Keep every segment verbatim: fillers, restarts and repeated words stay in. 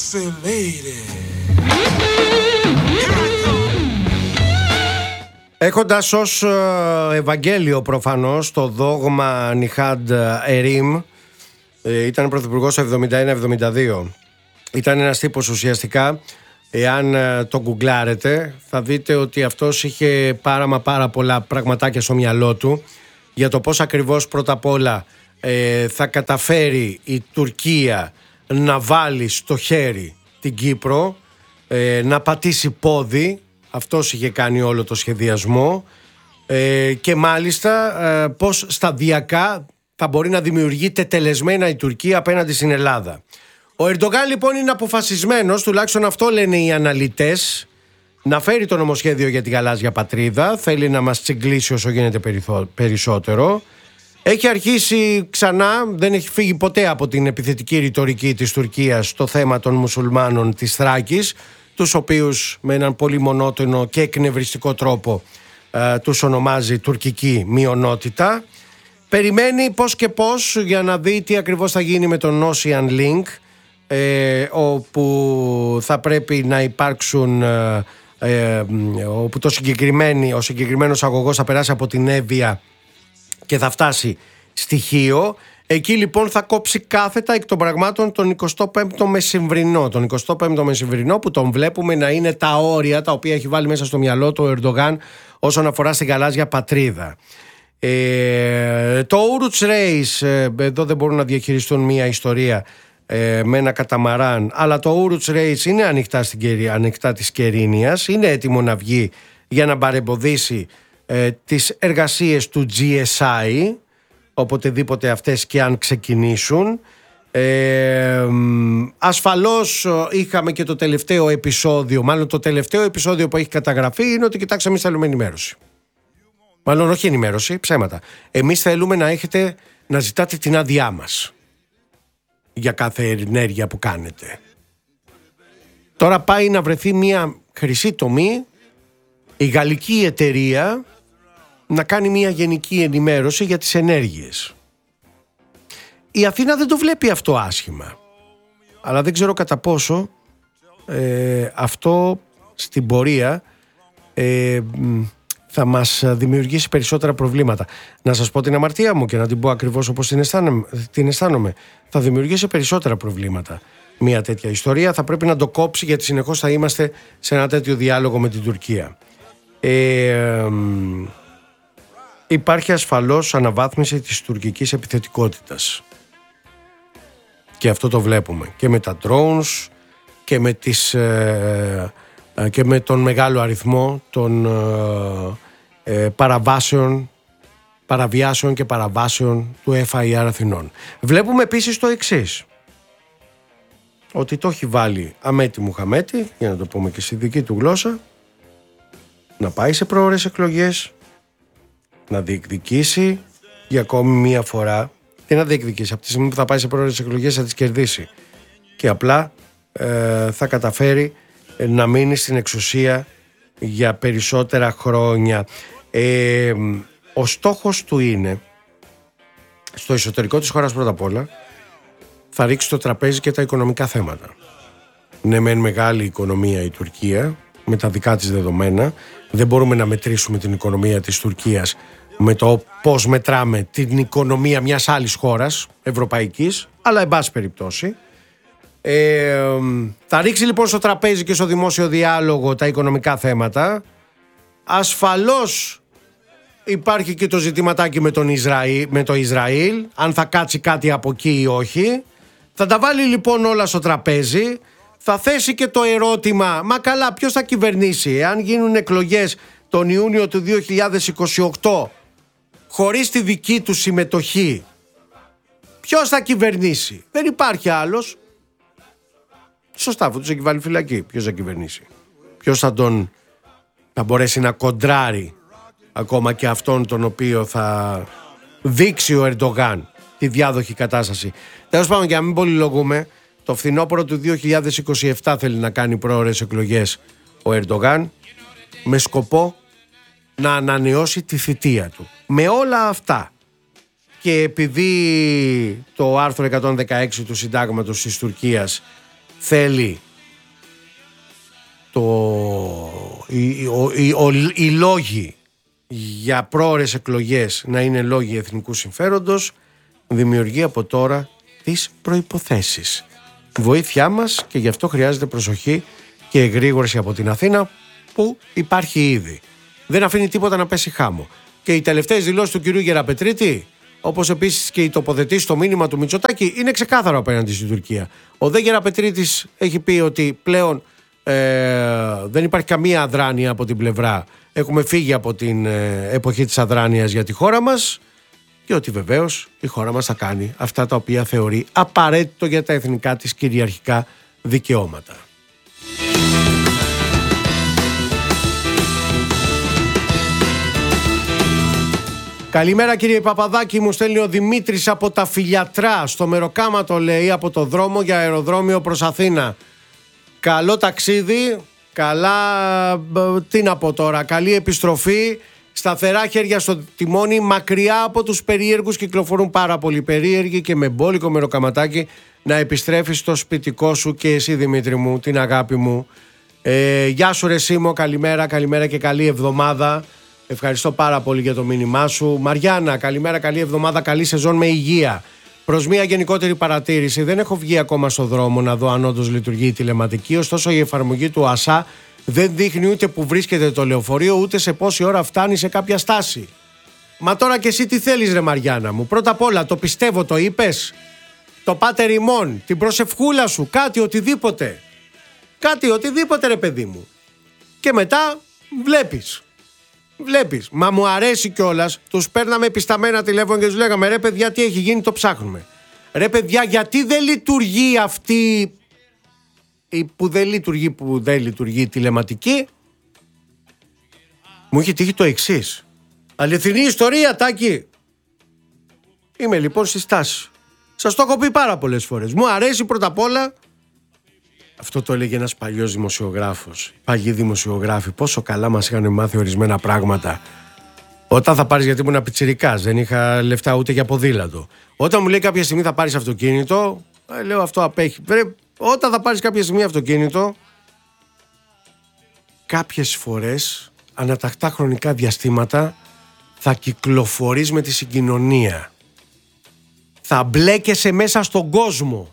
Sexy lady. Έχοντας ως Ευαγγέλιο προφανώς το δόγμα Νιχάντ Ερίμ, ήταν πρωθυπουργός το εβδομήντα ένα εβδομήντα δύο. Ήταν ένας τύπος ουσιαστικά, εάν το γκουγκλάρετε θα δείτε ότι αυτός είχε πάρα μα πάρα πολλά πραγματάκια στο μυαλό του για το πώς ακριβώς πρώτα απ' όλα ε, θα καταφέρει η Τουρκία να βάλει στο χέρι την Κύπρο, ε, να πατήσει πόδι. Αυτός είχε κάνει όλο το σχεδιασμό ε, και μάλιστα ε, πώς σταδιακά θα μπορεί να δημιουργεί τετελεσμένα η Τουρκία απέναντι στην Ελλάδα. Ο Ερντογάν λοιπόν είναι αποφασισμένος, τουλάχιστον αυτό λένε οι αναλυτές, να φέρει το νομοσχέδιο για τη γαλάζια πατρίδα. Θέλει να μας τσιγκλίσει όσο γίνεται περισσότερο. Έχει αρχίσει ξανά, δεν έχει φύγει ποτέ από την επιθετική ρητορική της Τουρκίας στο θέμα των μουσουλμάνων της Θράκης, τους οποίους με έναν πολύ μονότονο και εκνευριστικό τρόπο ε, τους ονομάζει τουρκική μειονότητα. Περιμένει πώς και πώς για να δει τι ακριβώς θα γίνει με τον Ocean Link, ε, όπου θα πρέπει να υπάρξουν ε, ε, όπου το ο συγκεκριμένος αγωγός θα περάσει από την Εύβοια και θα φτάσει στη Χίο. Εκεί λοιπόν θα κόψει κάθετα εκ των πραγμάτων τον εικοστό πέμπτο μεσημβρινό. Τον εικοστό πέμπτο μεσημβρινό που τον βλέπουμε να είναι τα όρια τα οποία έχει βάλει μέσα στο μυαλό του ο Ερντογάν όσον αφορά στην γαλάζια πατρίδα. Ε, το Ouroutes Reis, ε, εδώ δεν μπορούν να διαχειριστούν μια ιστορία ε, με ένα καταμαράν, αλλά το Ouroutes Reis είναι ανοιχτά, στην, ανοιχτά της Κερίνιας, είναι έτοιμο να βγει για να παρεμποδίσει ε, τις εργασίες του τζι ες άι, οποτεδήποτε αυτές και αν ξεκινήσουν. Ε, ασφαλώς είχαμε και το τελευταίο επεισόδιο, μάλλον το τελευταίο επεισόδιο που έχει καταγραφεί είναι ότι κοιτάξτε, εμείς θέλουμε ενημέρωση. Μάλλον όχι ενημέρωση, ψέματα. Εμείς θέλουμε να έχετε, να ζητάτε την άδειά μας για κάθε ενέργεια που κάνετε. Τώρα πάει να βρεθεί μια χρυσή τομή, η γαλλική εταιρεία να κάνει μια γενική ενημέρωση για τις ενέργειες. Η Αθήνα δεν το βλέπει αυτό άσχημα, αλλά δεν ξέρω κατά πόσο ε, αυτό στην πορεία ε, θα μας δημιουργήσει περισσότερα προβλήματα. Να σας πω την αμαρτία μου και να την πω ακριβώς όπως την αισθάνομαι, την αισθάνομαι. Θα δημιουργήσει περισσότερα προβλήματα μια τέτοια ιστορία. Θα πρέπει να το κόψει, γιατί συνεχώς θα είμαστε σε ένα τέτοιο διάλογο με την Τουρκία. Ε, υπάρχει ασφαλώς αναβάθμιση της τουρκικής επιθετικότητας. Και αυτό το βλέπουμε και με τα drones και με, τις, ε, ε, και με τον μεγάλο αριθμό των ε, ε, παραβάσεων, παραβιάσεων και παραβάσεων του εφ άι αρ Αθηνών. Βλέπουμε επίσης το εξής, ότι το έχει βάλει αμέτη Μουχαμέτη, για να το πούμε και στη δική του γλώσσα, να πάει σε πρόορες εκλογές, να διεκδικήσει για ακόμη μία φορά. Τι να διεκδικήσει, από τη στιγμή που θα πάει σε πρόορες εκλογές θα τις κερδίσει και απλά ε, θα καταφέρει ε, να μείνει στην εξουσία για περισσότερα χρόνια. Ε, ο στόχος του είναι στο εσωτερικό της χώρας πρώτα απ' όλα θα ρίξει στο τραπέζι και τα οικονομικά θέματα. Ναι, μεν μεγάλη οικονομία η Τουρκία με τα δικά της δεδομένα, δεν μπορούμε να μετρήσουμε την οικονομία της Τουρκίας με το πώς μετράμε την οικονομία μιας άλλης χώρας ευρωπαϊκής, αλλά εν πάση περιπτώσει ε, θα ρίξει λοιπόν στο τραπέζι και στο δημόσιο διάλογο τα οικονομικά θέματα. Ασφαλώς υπάρχει και το ζητηματάκι με, τον Ισραήλ, με το Ισραήλ, αν θα κάτσει κάτι από εκεί ή όχι. Θα τα βάλει λοιπόν όλα στο τραπέζι. Θα θέσει και το ερώτημα, μα καλά, ποιος θα κυβερνήσει εάν γίνουν εκλογές τον Ιούνιο του δύο χιλιάδες είκοσι οκτώ χωρίς τη δική του συμμετοχή? Ποιος θα κυβερνήσει? Δεν υπάρχει άλλος. Σωστά, αφού τους έχει βάλει φυλακή, ποιος θα κυβερνήσει? Ποιος θα τον θα μπορέσει να κοντράρει ακόμα και αυτόν τον οποίο θα δείξει ο Ερντογάν τη διάδοχη κατάσταση? Τέλος πάντων, για να μην πολυλογούμε, το φθινόπωρο του δύο χιλιάδες είκοσι επτά θέλει να κάνει πρόορες εκλογές ο Ερντογάν με σκοπό να ανανεώσει τη θητεία του. Με όλα αυτά και επειδή το άρθρο εκατόν δεκαέξι του συντάγματος της Τουρκίας θέλει το, οι, οι, οι, οι λόγοι για πρόωρες εκλογές να είναι λόγοι εθνικού συμφέροντος, δημιουργεί από τώρα τις προϋποθέσεις. Βοήθειά μας, και γι' αυτό χρειάζεται προσοχή και εγρήγορση από την Αθήνα, που υπάρχει ήδη. Δεν αφήνει τίποτα να πέσει χάμω. Και οι τελευταίες δηλώσεις του κυρίου Γεραπετρίτη, όπως επίσης και η τοποθετήση στο μήνυμα του Μητσοτάκη, είναι ξεκάθαρο απέναντι στην Τουρκία. Ο δε Γεραπετρίτης έχει πει ότι πλέον ε, δεν υπάρχει καμία αδράνεια από την πλευρά. Έχουμε φύγει από την ε, εποχή της αδράνειας για τη χώρα μας, και ότι βεβαίως η χώρα μας θα κάνει αυτά τα οποία θεωρεί απαραίτητο για τα εθνικά της κυριαρχικά δικαιώματα. Καλημέρα κύριε Παπαδάκη, μου στέλνει ο Δημήτρης από τα Φιλιατρά. Στο Μεροκάματο, λέει, από το δρόμο για αεροδρόμιο προς Αθήνα. Καλό ταξίδι, καλά, τι να πω τώρα, καλή επιστροφή. Σταθερά χέρια στο τιμόνι, μακριά από τους περίεργους. Κυκλοφορούν πάρα πολύ περίεργοι, και με μπόλικο μεροκαματάκι να επιστρέφεις στο σπιτικό σου. Και εσύ Δημήτρη μου, την αγάπη μου. ε, Γεια σου ρε Σίμω, καλημέρα, καλημέρα και καλή εβδομάδα. Ευχαριστώ πάρα πολύ για το μήνυμά σου. Μαριάννα, καλημέρα, καλή εβδομάδα, καλή σεζόν με υγεία. Προς μια γενικότερη παρατήρηση, δεν έχω βγει ακόμα στο δρόμο να δω αν όντως λειτουργεί η τηλεματική, ωστόσο η εφαρμογή του ΑΣΑ δεν δείχνει ούτε που βρίσκεται το λεωφορείο, ούτε σε πόση ώρα φτάνει σε κάποια στάση. Μα τώρα και εσύ τι θέλεις ρε Μαριάννα μου? Πρώτα απ' όλα, το πιστεύω, το είπες? Το πάτερ ημών, την προσευχούλα σου, κάτι, οτιδήποτε. Κάτι, οτιδήποτε ρε παιδί μου. Και μετά βλέπεις. Βλέπεις. Μα μου αρέσει κιόλας. Τους παίρναμε επισταμένα τηλέφωνο και τους λέγαμε ρε παιδιά, τι έχει γίνει, το ψάχνουμε. Ρε παιδιά, γιατί δεν λειτουργεί αυτή η που δεν λειτουργεί, που δεν λειτουργεί η τηλεματική? Μου είχε τύχει το εξής. Αληθινή ιστορία, Τάκη. Είμαι λοιπόν στη στάση. Σας το έχω πει πάρα πολλές φορές. Μου αρέσει πρώτα απ' όλα. Αυτό το έλεγε ένας παλιός δημοσιογράφος. Παλιοί δημοσιογράφοι, πόσο καλά μας είχαν μάθει ορισμένα πράγματα. Όταν θα πάρεις, γιατί ήμουν πιτσιρικάς, δεν είχα λεφτά ούτε για ποδήλατο. Όταν μου λέει κάποια στιγμή θα πάρεις αυτοκίνητο, λέω αυτό απέχει. Όταν θα πάρεις κάποια στιγμή αυτοκίνητο, κάποιες φορές, ανατακτά χρονικά διαστήματα, θα κυκλοφορείς με τη συγκοινωνία. Θα μπλέκεσαι μέσα στον κόσμο.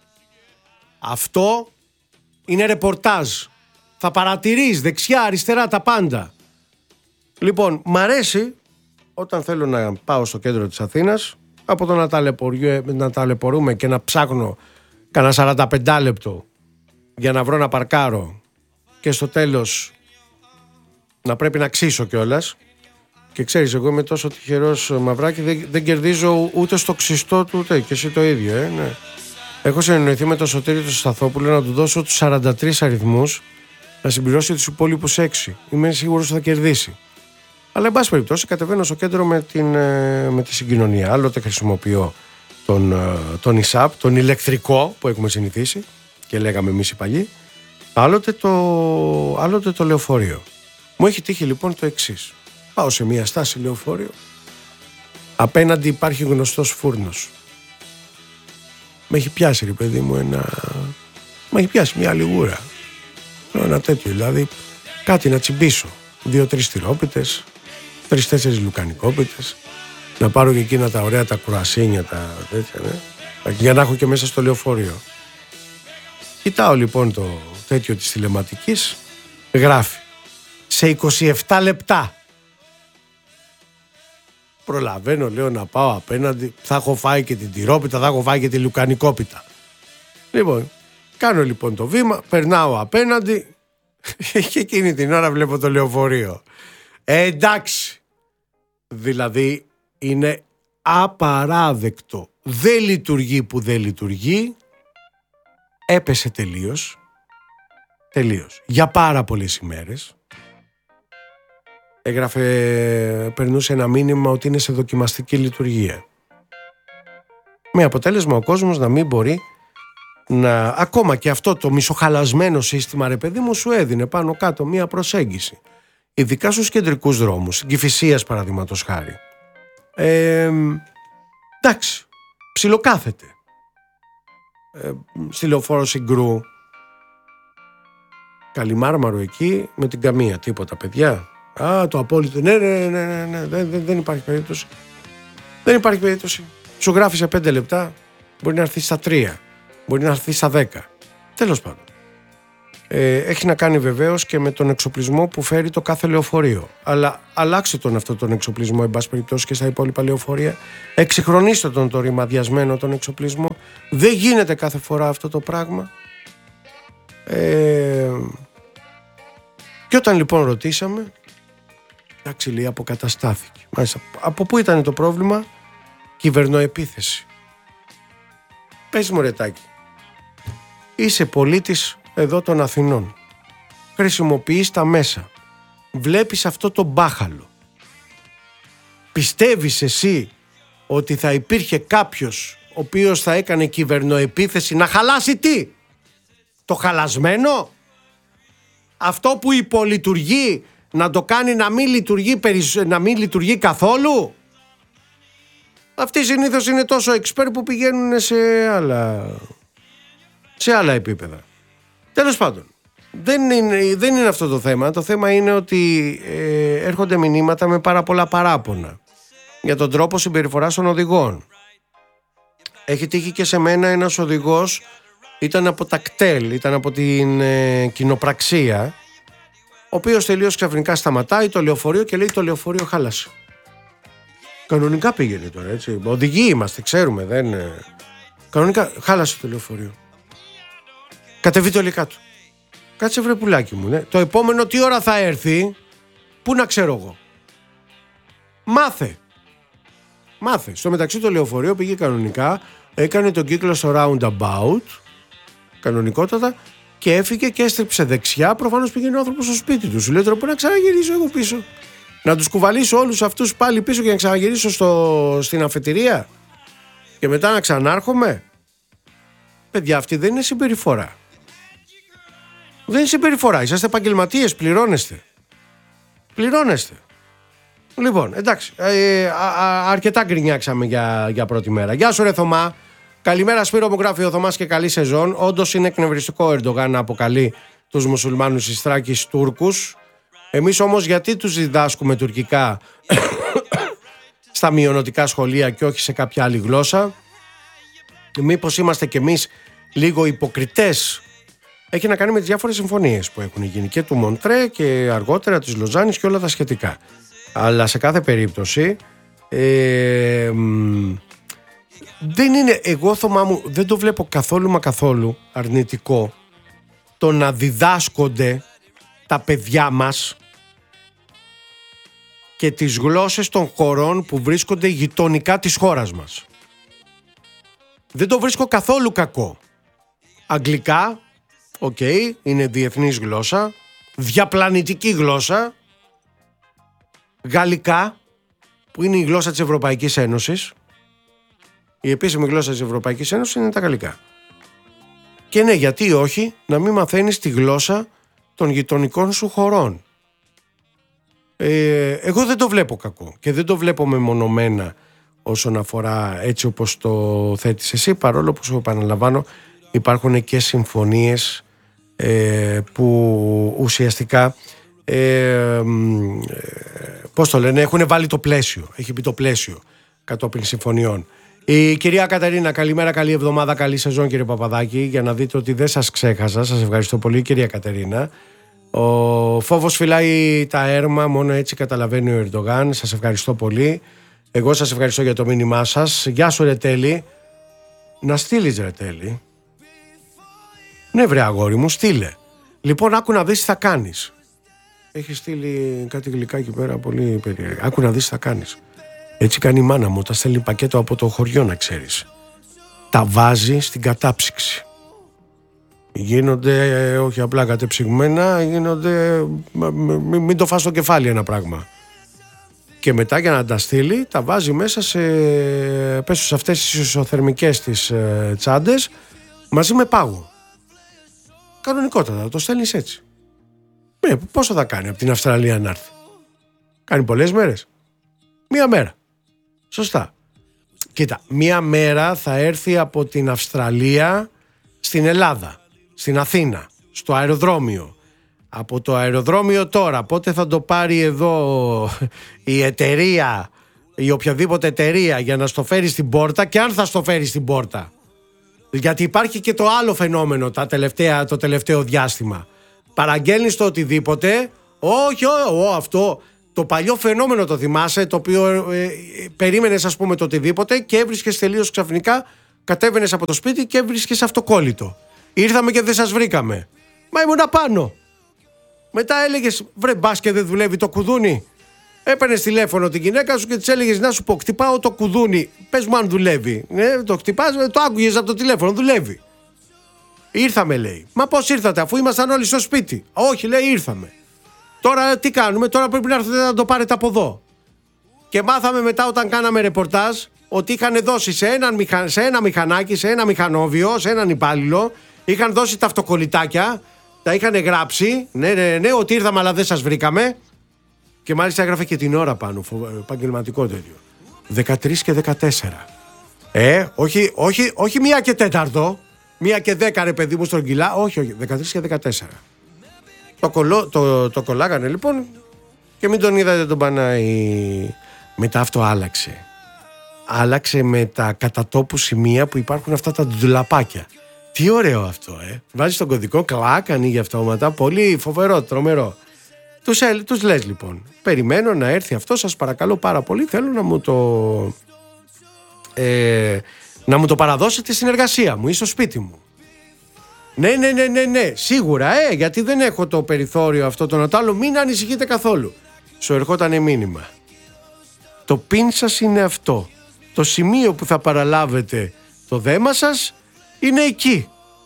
Αυτό είναι ρεπορτάζ. Θα παρατηρείς δεξιά, αριστερά, τα πάντα. Λοιπόν, μ' αρέσει όταν θέλω να πάω στο κέντρο της Αθήνας, από το να, ταλαιπωρούμε, να ταλαιπωρούμε και να ψάχνω κανένα σαράντα πέντε λεπτό για να βρω να παρκάρω, και στο τέλος να πρέπει να ξύσω κιόλας. Και ξέρεις, εγώ είμαι τόσο τυχερός, Μαυράκη, δεν, δεν κερδίζω ούτε στο ξυστό του, ούτε και εσύ το ίδιο, ε, ναι. Έχω συνεννοηθεί με τον Σωτήρη του Σταθόπουλο να του δώσω τους σαράντα τρεις αριθμούς να συμπληρώσει τους υπόλοιπους έξι. Είμαι σίγουρος ότι θα κερδίσει. Αλλά εν πάση περιπτώσει κατεβαίνω στο κέντρο με, την, με τη συγκοινωνία. Άλλοτε χρησιμοποιώ τον, τον ΙΣΑΠ, τον ηλεκτρικό που έχουμε συνηθίσει και λέγαμε εμείς οι παλιοί. Άλλοτε το, άλλοτε το λεωφορείο. Μου έχει τύχει λοιπόν το εξής. Πάω σε μια στάση λεωφορείο. Απέναντι υπάρχει γνωστός φούρνος. Με έχει πιάσει ρε παιδί μου ένα... Με έχει πιάσει μια λιγούρα. Ένα τέτοιο δηλαδή. Κάτι να τσιμπήσω. Δύο-τρεις τυρόπιτες, τρεις-τέσσερις λουκανικόπιτες. Να πάρω και εκείνα τα ωραία τα κουρασίνια, τα τέτοια, ναι. Για να έχω και μέσα στο λεωφορείο. Κοιτάω λοιπόν το τέτοιο της τηλεματικής. Γράφει. Σε είκοσι επτά λεπτά. Προλαβαίνω, λέω, να πάω απέναντι. Θα έχω φάει και την τυρόπιτα, θα έχω φάει και τη λουκανικόπιτα. Λοιπόν, κάνω λοιπόν το βήμα, περνάω απέναντι και εκείνη την ώρα βλέπω το λεωφορείο. Ε, εντάξει. Δηλαδή είναι απαράδεκτο. Δεν λειτουργεί που δεν λειτουργεί. Έπεσε τελείως. Τελείως. Για πάρα πολλές ημέρες. Έγραφε, περνούσε ένα μήνυμα ότι είναι σε δοκιμαστική λειτουργία. Με αποτέλεσμα ο κόσμος να μην μπορεί να... Ακόμα και αυτό το μισοχαλασμένο σύστημα, ρε παιδί μου, σου έδινε πάνω κάτω μία προσέγγιση. Ειδικά στους κεντρικούς δρόμους, Κηφισίας παραδείγματος χάρη. Ε, εντάξει, ψιλοκάθεται. Ε, στη Λεωφόρο Συγκρού, Καλιμάρμαρο εκεί με την καμία. Τίποτα, παιδιά. Α, το απόλυτο. Ναι, ναι, ναι, ναι, ναι. Δεν, δεν, δεν υπάρχει περίπτωση. Δεν υπάρχει περίπτωση. Σου γράφει σε πέντε λεπτά, μπορεί να έρθει στα τρία, μπορεί να έρθει στα δέκα. Τέλος πάντων. Ε, έχει να κάνει βεβαίως και με τον εξοπλισμό που φέρει το κάθε λεωφορείο. Αλλά αλλάξτε τον αυτό τον εξοπλισμό, εν πάση περιπτώσει, και στα υπόλοιπα λεωφορεία. Εξυγχρονίστε τον το ρημαδιασμένο τον εξοπλισμό. Δεν γίνεται κάθε φορά αυτό το πράγμα. Ε, και όταν λοιπόν ρωτήσαμε, εντάξει, λέει, αποκαταστάθηκε. Μάλιστα, από πού ήταν το πρόβλημα? Κυβερνοεπίθεση. Πες μου, ρετάκι, είσαι πολίτης εδώ των Αθηνών, χρησιμοποιείς τα μέσα, βλέπεις αυτό το μπάχαλο, πιστεύεις εσύ ότι θα υπήρχε κάποιος ο οποίος θα έκανε κυβερνοεπίθεση να χαλάσει τι? Το χαλασμένο? Αυτό που υπολειτουργεί να το κάνει να μην λειτουργεί, να μην λειτουργεί καθόλου? Αυτοί συνήθως είναι τόσο expert που πηγαίνουν σε άλλα, σε άλλα επίπεδα. Τέλος πάντων, δεν είναι, δεν είναι αυτό το θέμα. Το θέμα είναι ότι ε, έρχονται μηνύματα με πάρα πολλά παράπονα για τον τρόπο συμπεριφοράς των οδηγών. Έχει τύχει και σε μένα ένας οδηγός, ήταν από τα κτέλ, ήταν από την ε, κοινοπραξία, ο οποίος τελείως ξαφνικά σταματάει το λεωφορείο και λέει το λεωφορείο χάλασε. Κανονικά πήγαινε τώρα, έτσι. Οδηγοί είμαστε, ξέρουμε, δεν. Κανονικά χάλασε το λεωφορείο. Κατεβεί το ελικάτου. Κάτσε βρε πουλάκι μου, ναι. Το επόμενο τι ώρα θα έρθει? Πού να ξέρω εγώ? Μάθε. Μάθε. Στο μεταξύ το λεωφορείο πήγε κανονικά, έκανε τον κύκλο στο roundabout, κανονικότατα, και έφυγε και έστριψε δεξιά. Προφανώς πήγαινε ο άνθρωπος στο σπίτι του. Σου λέει τώρα πού να ξαναγυρίσω εγώ πίσω? Να τους κουβαλήσω όλους αυτούς πάλι πίσω και να ξαναγυρίσω στο, στην αφετηρία και μετά να ξανάρχομαι? Παιδιά, αυτή δεν είναι συμπεριφορά. Δεν είναι συμπεριφορά. Είσαστε επαγγελματίες, πληρώνεστε. Πληρώνεστε. Λοιπόν, εντάξει, ε, α, α, αρκετά γκρινιάξαμε για, για πρώτη μέρα. Γεια σου ρε Θωμά. Καλημέρα Σπύρο, μου γράφει ο Θωμάς, και καλή σεζόν. Όντως είναι εκνευριστικό ο Ερντογάν να αποκαλεί τους μουσουλμάνους της Θράκης Τούρκους. Εμείς όμως γιατί τους διδάσκουμε τουρκικά στα μειωνοτικά σχολεία και όχι σε κάποια άλλη γλώσσα? Μήπως είμαστε κι εμείς λίγο υποκριτές? Έχει να κάνει με τις διάφορες συμφωνίες που έχουν γίνει και του Μοντρέ και αργότερα της Λοζάνης και όλα τα σχετικά. Αλλά σε κάθε περίπτωση ε, δεν είναι, εγώ Θωμά μου δεν το βλέπω καθόλου μα καθόλου αρνητικό το να διδάσκονται τα παιδιά μας και τις γλώσσες των χωρών που βρίσκονται γειτονικά της χώρας μας. Δεν το βρίσκω καθόλου κακό. Αγγλικά, οκ, okay, είναι διεθνής γλώσσα, διαπλανητική γλώσσα. Γαλλικά, που είναι η γλώσσα της Ευρωπαϊκής Ένωσης. Η επίσημη γλώσσα της Ευρωπαϊκής Ένωσης είναι τα γαλλικά. Και ναι, γιατί όχι να μην μαθαίνεις τη γλώσσα των γειτονικών σου χωρών? Ε, εγώ δεν το βλέπω κακό και δεν το βλέπω μεμονωμένα όσον αφορά έτσι όπως το θέτεις εσύ, παρόλο που σου επαναλαμβάνω υπάρχουν και συμφωνίες ε, που ουσιαστικά ε, πώς το λένε, έχουν βάλει το πλαίσιο, έχει πει το πλαίσιο κατόπιν συμφωνιών. Η κυρία Κατερίνα, καλημέρα, καλή εβδομάδα, καλή σεζόν κύριε Παπαδάκη, για να δείτε ότι δεν σας ξέχασα. Σας ευχαριστώ πολύ κυρία Κατερίνα. Ο φόβος φυλάει τα έρμα, μόνο έτσι καταλαβαίνει ο Ερντογάν. Σας ευχαριστώ πολύ. Εγώ σας ευχαριστώ για το μήνυμά σας. Γεια σου ρε Τέλη. Να στείλεις ρε Τέλη. Ναι βρε αγόρι μου, στείλε. Λοιπόν, άκου να δεις τι θα κάνεις. Έχει στείλει κάτι γλυκά εκεί πέρα, πολύ περίεργα. Άκου να δεις τι θα κάνεις. Έτσι κάνει η μάνα μου, τα στέλνει πακέτο από το χωριό, να ξέρεις. Τα βάζει στην κατάψυξη. Γίνονται όχι απλά κατεψυγμένα, γίνονται, μην, μην το φας στο κεφάλι ένα πράγμα. Και μετά για να τα στείλει, τα βάζει μέσα σε, πέσω σε αυτές τις ισοθερμικές τις ε, τσάντες, μαζί με πάγο. Κανονικότατα, το στέλνεις έτσι. Ναι, πόσο θα κάνει από την Αυστραλία να έρθει? Κάνει πολλές μέρες? Μία μέρα. Σωστά. Κοίτα, μία μέρα θα έρθει από την Αυστραλία στην Ελλάδα, στην Αθήνα, στο αεροδρόμιο. από το αεροδρόμιο τώρα, πότε θα το πάρει εδώ η εταιρεία, η οποιαδήποτε εταιρεία για να στο φέρει στην πόρτα και αν θα στο φέρει στην πόρτα. Γιατί υπάρχει και το άλλο φαινόμενο τα τελευταία, το τελευταίο διάστημα. Παραγγέλνεις το οτιδήποτε, όχι, ό, αυτό, το παλιό φαινόμενο το θυμάσαι, το οποίο ε, ε, περίμενες ας πούμε το οτιδήποτε και έβρισκες τελείως ξαφνικά, κατέβαινες από το σπίτι και έβρισκες αυτοκόλλητο. Ήρθαμε και δεν σας βρήκαμε. Μα ήμουν απάνω. Μετά έλεγες, βρε μπας και δεν δουλεύει το κουδούνι. Έπαιρνες τηλέφωνο την γυναίκα σου και της έλεγες, να σου πω, χτυπάω το κουδούνι. Πες μου αν δουλεύει. Ε, το χτυπάς, το άκουγες από το τηλέφωνο, δουλεύει. Ήρθαμε, λέει. Μα πώς ήρθατε, αφού ήμασταν όλοι στο σπίτι? Όχι, λέει, ήρθαμε. Τώρα τι κάνουμε, τώρα πρέπει να έρθετε να το πάρετε από εδώ. Και μάθαμε μετά όταν κάναμε ρεπορτάζ ότι είχαν δώσει σε, έναν μηχα... σε ένα μηχανάκι, σε ένα μηχανόβιο, σε έναν υπάλληλο, είχαν δώσει τα αυτοκολλητάκια, τα είχαν γράψει, ναι, ναι, ναι, ότι ήρθαμε αλλά δεν σας βρήκαμε. Και μάλιστα έγραφε και την ώρα πάνω, επαγγελματικό τέτοιο. δεκατρείς και δεκατέσσερα. Ε, όχι, όχι, όχι μία και τέταρτο, μία και δέκα ρε παιδί μου στρογγυλά, όχι, όχι, δεκατρείς και δεκατέσσερα. Το, κολλό, το, το κολλάγανε λοιπόν και μην τον είδατε τον Πανάη. Μετά αυτό άλλαξε. Άλλαξε με τα κατατόπου σημεία που υπάρχουν αυτά τα ντουλαπάκια. Τι ωραίο αυτό, ε. Βάζεις τον κωδικό, κλακ, ανοίγει αυτόματα. Πολύ φοβερό, τρομερό. Τους, τους λες λοιπόν, περιμένω να έρθει αυτό, σας παρακαλώ πάρα πολύ, θέλω να μου το ε, να μου το παραδώσετε στην εργασία μου ή στο σπίτι μου. Ναι, ναι, ναι, ναι, ναι, σίγουρα, ε, γιατί δεν έχω το περιθώριο αυτό το άλλο, μην ανησυχείτε καθόλου. Σου ερχότανε μήνυμα. Το πιν σας είναι αυτό. Το σημείο που θα παραλάβετε το δέμα σας είναι εκεί.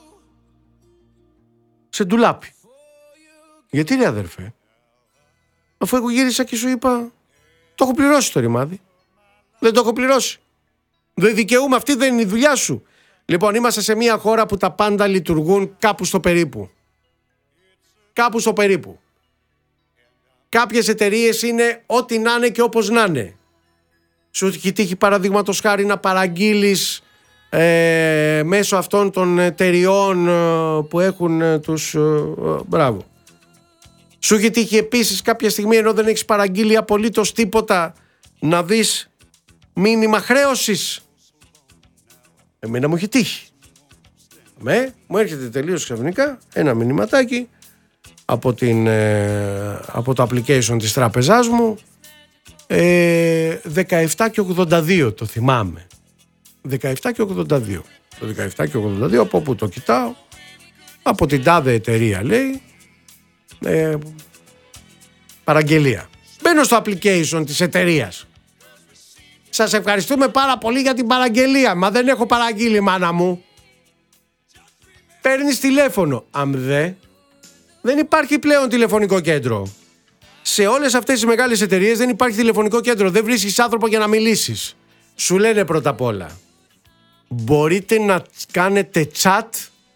Σε ντουλάπι. Γιατί ρε αδερφέ? Αφού εγώ γύρισα και σου είπα, το έχω πληρώσει το ρημάδι. Δεν το έχω πληρώσει. Δεν δικαιούμαι, αυτή δεν είναι η δουλειά σου. Λοιπόν, είμαστε σε μια χώρα που τα πάντα λειτουργούν κάπου στο περίπου. Κάπου στο περίπου. Κάποιες εταιρείες είναι ό,τι να είναι και όπως να είναι. Σου έχει τύχει παραδείγματος χάρη να παραγγείλεις ε, μέσω αυτών των εταιριών ε, που έχουν ε, τους... Ε, ε, μπράβο. Σου έχει τύχει επίσης κάποια στιγμή, ενώ δεν έχεις παραγγείλει απολύτως τίποτα, να δεις μήνυμα χρέωσης? Εμένα μου έχει τύχει. Με, μου έρχεται τελείως ξαφνικά ένα μηνυματάκι από, την, ε, από το application της τράπεζάς μου, ε, δεκαεπτά και ογδόντα δύο, το θυμάμαι. δεκαεπτά και ογδόντα δύο. Το δεκαεπτά και ογδόντα δύο, από όπου το κοιτάω, από την τάδε εταιρεία λέει, Ε, παραγγελία. Μπαίνω στο application της εταιρείας. Σας ευχαριστούμε πάρα πολύ για την παραγγελία. Μα δεν έχω παραγγείλει, μάνα μου. Παίρνεις τηλέφωνο. Αμδε, δεν υπάρχει πλέον τηλεφωνικό κέντρο. Σε όλες αυτές τις μεγάλες εταιρείες δεν υπάρχει τηλεφωνικό κέντρο. Δεν βρίσκεις άνθρωπο για να μιλήσεις. Σου λένε πρώτα απ' όλα, μπορείτε να κάνετε chat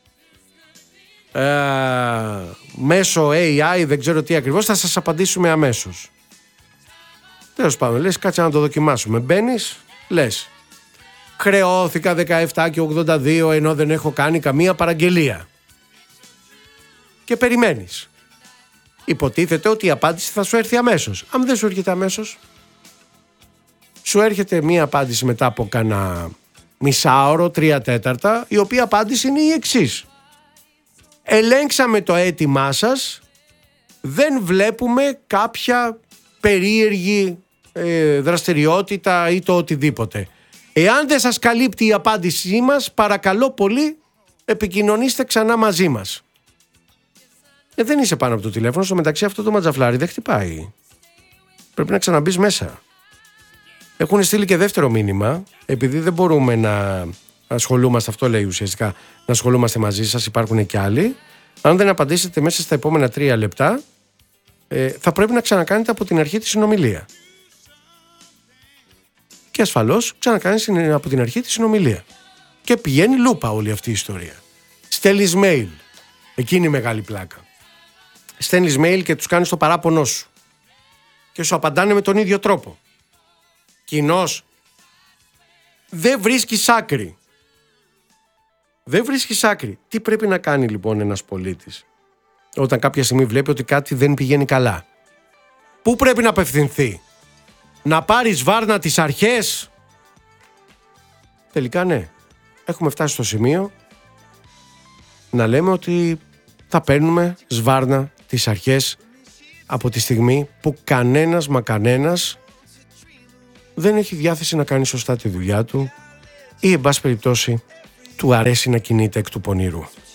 Ε, μέσω έι άι, δεν ξέρω τι ακριβώς, θα σας απαντήσουμε αμέσως. Τέλος πάντων, λες κάτσε να το δοκιμάσουμε. Μπαίνεις, λες χρεώθηκα δεκαεπτά και ογδόντα δύο ενώ δεν έχω κάνει καμία παραγγελία. Και περιμένεις. Υποτίθεται ότι η απάντηση θα σου έρθει αμέσως. Αν δεν σου έρχεται αμέσως, σου έρχεται μία απάντηση μετά από κάνα μισάωρο, τρία τέταρτα, η οποία απάντηση είναι η εξής. Ελέγξαμε το αίτημά σας, δεν βλέπουμε κάποια περίεργη ε, δραστηριότητα ή το οτιδήποτε. Εάν δεν σας καλύπτει η απάντησή μας, παρακαλώ πολύ επικοινωνήστε ξανά μαζί μας. Ε, δεν είσαι πάνω από το τηλέφωνο, στο μεταξύ αυτό το ματζαφλάρι δεν χτυπάει. Πρέπει να ξαναμπείς μέσα. Έχουν στείλει και δεύτερο μήνυμα, επειδή δεν μπορούμε να ασχολούμαστε, αυτό λέει ουσιαστικά, να ασχολούμαστε μαζί σας, υπάρχουν και άλλοι. Αν δεν απαντήσετε μέσα στα επόμενα τρία λεπτά, ε, θα πρέπει να ξανακάνετε από την αρχή τη συνομιλία. Και ασφαλώς ξανακάνεις από την αρχή τη συνομιλία. Και πηγαίνει λούπα όλη αυτή η ιστορία. Στέλνεις mail. Εκείνη η μεγάλη πλάκα. Στέλνεις mail και τους κάνεις το παράπονό σου. Και σου απαντάνε με τον ίδιο τρόπο. Κοινώς. Δεν βρίσκεις άκρη. Δεν βρίσκεις άκρη. Τι πρέπει να κάνει λοιπόν ένας πολίτης? όταν κάποια στιγμή βλέπει ότι κάτι δεν πηγαίνει καλά. Πού πρέπει να απευθυνθεί? Να πάρει σβάρνα τις αρχές? Τελικά ναι, έχουμε φτάσει στο σημείο να λέμε ότι θα παίρνουμε σβάρνα τις αρχές από τη στιγμή που κανένας μα κανένας δεν έχει διάθεση να κάνει σωστά τη δουλειά του ή εν πάση περιπτώσει του αρέσει να κινείται εκ του πονηρού.